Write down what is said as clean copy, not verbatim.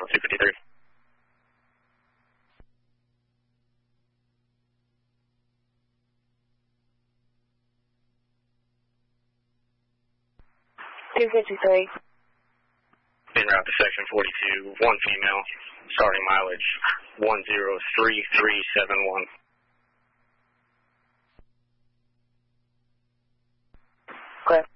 Central 253. En route to section 42, one female, starting mileage 103371. Clear.